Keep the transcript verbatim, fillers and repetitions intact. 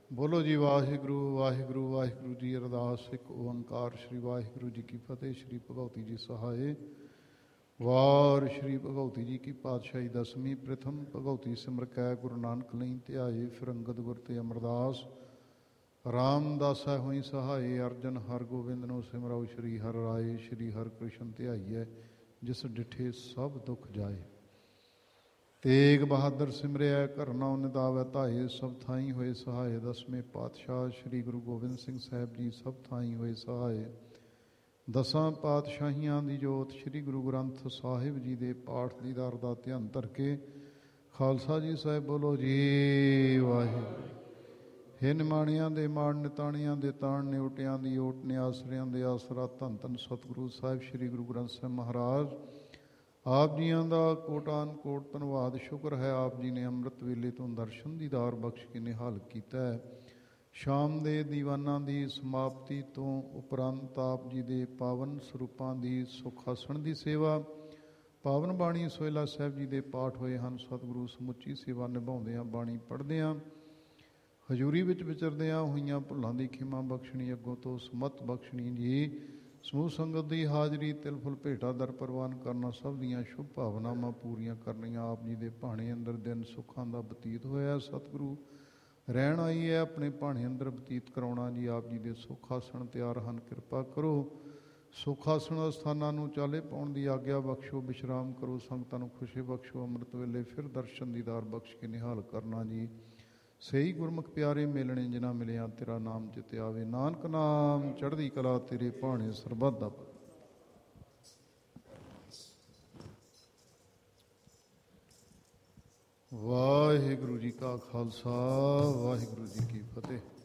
ਬੋਲੋ ਜੀ ਵਾਹਿਗੁਰੂ ਵਾਹਿਗੁਰੂ ਵਾਹਿਗੁਰੂ ਜੀ। ਅਰਦਾਸ ਇੱਕ ਓੰਕਾਰ ਸ਼੍ਰੀ ਵਾਹਿਗੁਰੂ ਜੀ ਕੀ ਫਤਿਹ। ਸ਼੍ਰੀ ਭਗਉਤੀ ਜੀ ਸਹਾਏ। ਵਾਰ ਸ਼੍ਰੀ ਭਗਉਤੀ ਜੀ ਕੀ ਪਾਤਸ਼ਾਹੀ ਦਸਵੀਂ। ਪ੍ਰਥਮ ਭਗਉਤੀ ਸਿਮਰ ਕੈ ਗੁਰੂ ਨਾਨਕ ਲਈ ਧਿਆਏ। ਫਿਰ ਅੰਗਦ ਗੁਰ ਤੇ ਅਮਰਦਾਸ ਰਾਮਦਾਸਾ ਹੋਈ ਸਹਾਏ। ਅਰਜਨ ਹਰ ਗੋਬਿੰਦ ਨੂੰ ਸਿਮਰਾਉ ਸ਼੍ਰੀ ਹਰਿ ਰਾਏ। ਸ਼੍ਰੀ ਹਰਿ ਕ੍ਰਿਸ਼ਨ ਧਿਆਈਐ ਜਿਸ ਡਿਠੇ ਸਭ ਦੁੱਖ ਜਾਏ। ਤੇਗ ਬਹਾਦਰ ਸਿਮਰਿਆ ਘਰ ਨਾਉ ਨਿਦਾਵੈ ਧਾਏ। ਸਭ ਥਾਈ ਹੋਏ ਸਹਾਏ। ਦਸਵੇਂ ਪਾਤਸ਼ਾਹ ਸ਼੍ਰੀ ਗੁਰੂ ਗੋਬਿੰਦ ਸਿੰਘ ਸਾਹਿਬ ਜੀ ਸਭ ਥਾਈ ਹੋਏ ਸਹਾਏ। ਦਸਾਂ ਪਾਤਸ਼ਾਹੀਆਂ ਦੀ ਜੋਤ ਸ਼੍ਰੀ ਗੁਰੂ ਗ੍ਰੰਥ ਸਾਹਿਬ ਜੀ ਦੇ ਪਾਠ ਦੀਦਾਰ ਦਾ ਧਿਆਨ ਧਰ ਕੇ ਖਾਲਸਾ ਜੀ ਸਾਹਿਬ ਬੋਲੋ ਜੀ ਵਾਹਿਗੁਰੂ। ਹੇ ਨਿਮਾਣਿਆਂ ਦੇ ਮਾਣ ਨਿਤਾਣਿਆਂ ਦੇ ਤਾਣ ਨਿਉਟਿਆਂ ਦੀ ਓਟ ਨਿਆਸਰਿਆਂ ਦੇ ਆਸਰਾ ਧੰਨ ਧੰਨ ਸਤਿਗੁਰੂ ਸਾਹਿਬ ਸ਼੍ਰੀ ਗੁਰੂ ਗ੍ਰੰਥ ਸਾਹਿਬ ਮਹਾਰਾਜ ਆਪ ਜੀਆਂ ਦਾ ਕੋਟਾਨ ਕੋਟ ਧੰਨਵਾਦ ਸ਼ੁਕਰ ਹੈ। ਆਪ ਜੀ ਨੇ ਅੰਮ੍ਰਿਤ ਵੇਲੇ ਤੋਂ ਦਰਸ਼ਨ ਦੀਦਾਰ ਬਖਸ਼ ਕੇ ਨਿਹਾਲ ਕੀਤਾ ਹੈ। ਸ਼ਾਮ ਦੇ ਦੀਵਾਨਾਂ ਦੀ ਸਮਾਪਤੀ ਤੋਂ ਉਪਰੰਤ ਆਪ ਜੀ ਦੇ ਪਾਵਨ ਸਰੂਪਾਂ ਦੀ ਸੁਖਾਸਣ ਦੀ ਸੇਵਾ, ਪਾਵਨ ਬਾਣੀ ਸੋਹਿਲਾ ਸਾਹਿਬ ਜੀ ਦੇ ਪਾਠ ਹੋਏ ਹਨ। ਸਤਿਗੁਰੂ ਸਮੁੱਚੀ ਸੇਵਾ ਨਿਭਾਉਂਦਿਆਂ ਬਾਣੀ ਪੜ੍ਹਦਿਆਂ ਹਜ਼ੂਰੀ ਵਿੱਚ ਵਿਚਰਦਿਆਂ ਹੋਈਆਂ ਭੁੱਲਾਂ ਦੀ ਖਿਮਾ ਬਖਸ਼ਣੀ, ਅੱਗੋਂ ਤੋਂ ਸਮਤ ਬਖਸ਼ਣੀ ਜੀ। ਸਮੂਹ ਸੰਗਤ ਦੀ ਹਾਜ਼ਰੀ ਤਿਲ ਫੁੱਲ ਭੇਟਾ ਦਰ ਪ੍ਰਵਾਨ ਕਰਨਾ, ਸਭ ਦੀਆਂ ਸ਼ੁਭ ਭਾਵਨਾਵਾਂ ਪੂਰੀਆਂ ਕਰਨੀਆਂ। ਆਪ ਜੀ ਦੇ ਭਾਣੇ ਅੰਦਰ ਦਿਨ ਸੁੱਖਾਂ ਦਾ ਬਤੀਤ ਹੋਇਆ। ਸਤਿਗੁਰੂ ਰਹਿਣ ਆਈ ਹੈ ਆਪਣੇ ਭਾਣੇ ਅੰਦਰ ਬਤੀਤ ਕਰਾਉਣਾ ਜੀ। ਆਪ ਜੀ ਦੇ ਸੁੱਖ ਆਸਣ ਤਿਆਰ ਹਨ, ਕਿਰਪਾ ਕਰੋ ਸੁੱਖ ਆਸਣ ਅਸਥਾਨਾਂ ਨੂੰ ਚਾਲੇ ਪਾਉਣ ਦੀ ਆਗਿਆ ਬਖਸ਼ੋ। ਵਿਸ਼ਰਾਮ ਕਰੋ, ਸੰਗਤਾਂ ਨੂੰ ਖੁਸ਼ੀ ਬਖਸ਼ੋ। ਅੰਮ੍ਰਿਤ ਵੇਲੇ ਫਿਰ ਦਰਸ਼ਨ ਦੀਦਾਰ ਬਖਸ਼ ਕੇ ਨਿਹਾਲ ਕਰਨਾ ਜੀ। ਸਹੀ ਗੁਰਮੁਖ ਪਿਆਰੇ ਮਿਲਣੇ ਜਿਨ੍ਹਾਂ ਮਿਲਿਆ ਤੇਰਾ ਨਾਮ ਚਿਤ ਆਵੇ। ਨਾਨਕ ਨਾਮ ਚੜ੍ਹਦੀ ਕਲਾ ਤੇਰੇ ਭਾਣੇ ਸਰਬੱਤ ਦਾ। ਵਾਹਿਗੁਰੂ ਜੀ ਕਾ ਖਾਲਸਾ ਵਾਹਿਗੁਰੂ ਜੀ ਕੀ ਫਤਿਹ।